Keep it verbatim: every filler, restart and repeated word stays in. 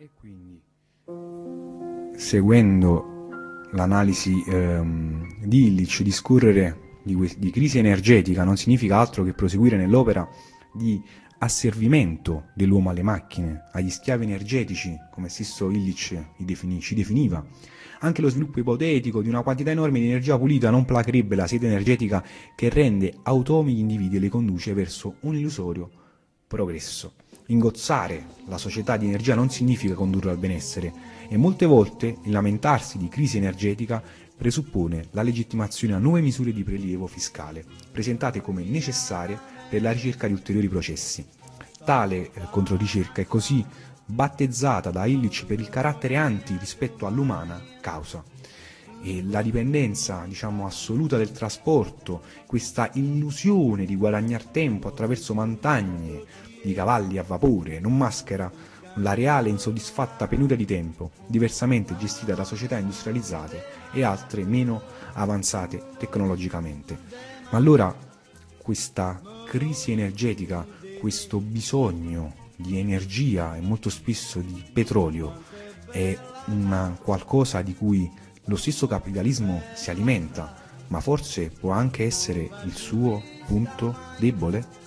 E quindi, seguendo l'analisi ehm, di Illich, discorrere di, que- di crisi energetica non significa altro che proseguire nell'opera di asservimento dell'uomo alle macchine, agli schiavi energetici, come stesso Illich i defini- ci definiva. Anche lo sviluppo ipotetico di una quantità enorme di energia pulita non placherebbe la sete energetica che rende automi gli individui e li conduce verso un illusorio progresso. Ingozzare la società di energia non significa condurre al benessere, e molte volte il lamentarsi di crisi energetica presuppone la legittimazione a nuove misure di prelievo fiscale, presentate come necessarie per la ricerca di ulteriori processi. Tale eh, controricerca è così battezzata da Illich per il carattere anti rispetto all'umana causa. E la dipendenza, diciamo, assoluta del trasporto, questa illusione di guadagnar tempo attraverso montagne di cavalli a vapore, non maschera la reale insoddisfatta penuria di tempo, diversamente gestita da società industrializzate e altre meno avanzate tecnologicamente. Ma allora questa crisi energetica, questo bisogno di energia e molto spesso di petrolio è una qualcosa di cui lo stesso capitalismo si alimenta, ma forse può anche essere il suo punto debole?